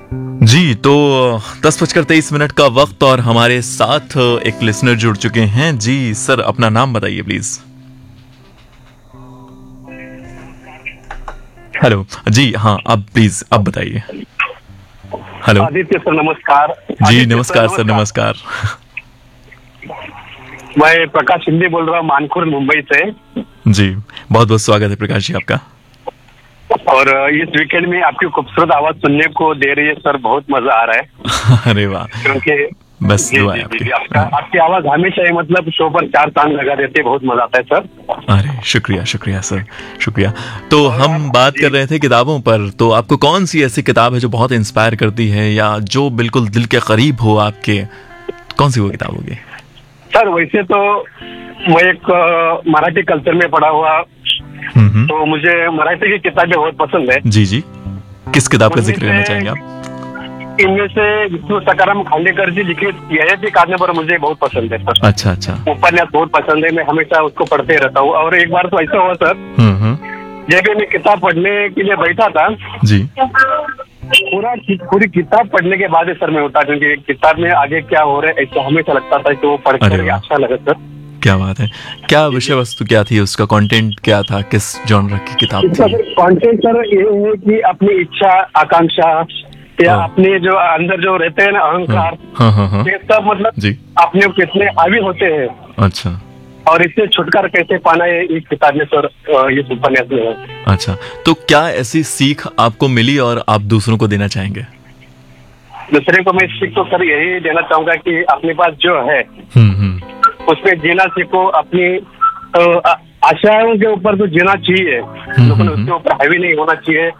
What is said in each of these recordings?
जी, तो 10:23 का वक्त और हमारे साथ एक लिसनर जुड़ चुके हैं। जी सर, अपना नाम बताइए प्लीज। हेलो। जी हाँ, अब प्लीज अब बताइए। हेलो। आदित्य सर नमस्कार। जी आदित्य नमस्कार सर, नमस्कार। मैं प्रकाश शिंदे बोल रहा हूँ मानखुर मुंबई से। जी, बहुत बहुत स्वागत है प्रकाश जी आपका। और इस वीकेंड में आपकी खूबसूरत आवाज सुनने को दे रही है सर, बहुत मजा आ रहा है। अरे वाह, क्योंकि बस जी दुआ है जी आपकी। जी आपकी आवाज हमेशा ही मतलब शो पर 4 चांद लगा देते, बहुत मजा आता है सर। अरे शुक्रिया शुक्रिया सर, शुक्रिया। तो और हम बात कर रहे थे किताबों पर, तो आपको कौन सी ऐसी किताब है जो बहुत इंस्पायर करती है या जो बिल्कुल दिल के करीब हो आपके? कौन सी वो किताब होगी? सर वैसे तो मैं एक मराठी कल्चर में पढ़ा हुआ, तो मुझे मराठी की किताबें बहुत पसंद है। जी जी, किस किताब का जिक्र करना चाहेंगे आप? इनमें से विष्णु सकाराम खांडेकर जी लिखित ययाति कादंबरी मुझे बहुत पसंद है सर। अच्छा अच्छा। उपन्यास बहुत पसंद है, मैं हमेशा उसको पढ़ते रहता हूँ। और एक बार तो ऐसा हुआ सर, जब भी मैं किताब पढ़ने के लिए बैठा था जी, पूरी किताब पढ़ने के बाद सर मैं उठा, क्योंकि किताब में आगे क्या हो रहा है ऐसा हमेशा लगता था कि वो पढ़कर अच्छा लगा सर। क्या बात है। क्या विषय वस्तु क्या थी, उसका कंटेंट क्या था, किस जॉनर की किताब थी? कंटेंट सर ये है कि अपनी इच्छा आकांक्षा या अपने जो अंदर जो रहते हैं ना अहंकार, ये सब मतलब अपने कितने हावी होते हैं। अच्छा। और इससे छुटकारा कैसे पाना है इस किताब में सर, ये उपन्यास में है। अच्छा, तो क्या ऐसी सीख आपको मिली और आप दूसरों को देना चाहेंगे? दूसरे को मैं सीख तो सर यही देना चाहूंगा कि अपने पास जो है उसमें जीना सीखो। अपनी आशाओं के ऊपर तो जीना चाहिए, लेकिन उसके ऊपर हावी नहीं होना चाहिए।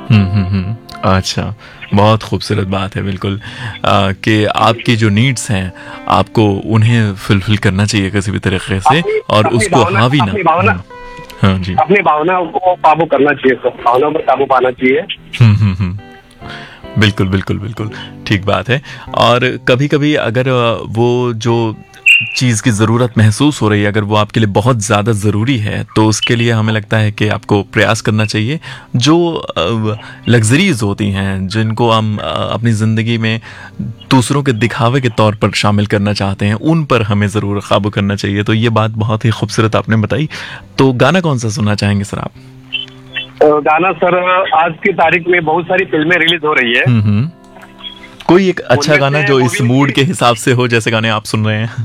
अच्छा, बहुत खूबसूरत बात है बिल्कुल, कि आपकी जो नीड्स हैं आपको उन्हें फुलफिल करना चाहिए किसी भी तरीके से, और उसको हावी ना। हाँ जी, अपनी भावनाओं को काबू करना चाहिए सर, भावनाओं पर काबू पाना चाहिए। बिल्कुल बिल्कुल बिल्कुल, ठीक बात है। और कभी कभी अगर वो जो चीज़ की ज़रूरत महसूस हो रही है, अगर वो आपके लिए बहुत ज़्यादा ज़रूरी है, तो उसके लिए हमें लगता है कि आपको प्रयास करना चाहिए। जो लग्जरीज होती हैं जिनको हम अपनी ज़िंदगी में दूसरों के दिखावे के तौर पर शामिल करना चाहते हैं, उन पर हमें ज़रूर काबू करना चाहिए। तो ये बात बहुत ही खूबसूरत आपने बताई। तो गाना कौन सा सुनना चाहेंगे सर आप? गाना सर, आज की तारीख में बहुत सारी फिल्में रिलीज हो रही है। कोई एक अच्छा गाना जो इस मूड के हिसाब से हो, जैसे गाने आप सुन रहे हैं।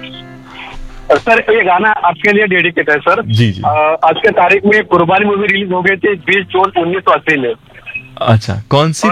सर ये गाना आपके लिए डेडिकेट है सर। जी जी। आज के तारीख में कुर्बानी मूवी रिलीज हो गई थी 20 जून 1980 में। अच्छा, कौन सी? और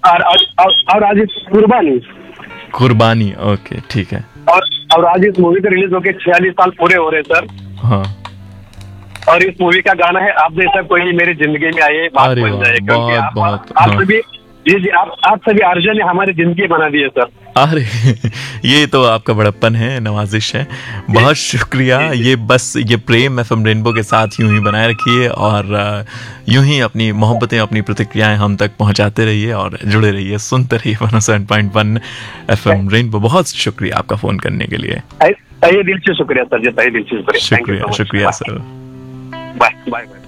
आज कुर्बानी। कुर्बानी, ओके ठीक है। और आज इस मूवी का रिलीज होके 46 साल पूरे हो रहे सर। हाँ। और इस मूवी का गाना है आप जैसा कोई मेरी जिंदगी में आए बात बन जाए, क्योंकि आप सभी जी आप सभी अर्जुन ने हमारी जिंदगी बना दी है सर। अरे ये तो आपका बड़प्पन है, नवाजिश है, बहुत शुक्रिया। ये बस ये प्रेम एफएम रेनबो के साथ यूं ही बनाए रखिए, और यूं ही अपनी मोहब्बतें, अपनी प्रतिक्रियाएं हम तक पहुंचाते रहिए और जुड़े रहिए, सुनते रहिए 107.1 एफएम रेनबो। बहुत शुक्रिया आपका फोन करने के लिए। तहे दिल से शुक्रिया सर जी, तहे दिल से शुक्रिया। शुक्रिया शुक्रिया सर। Bye bye.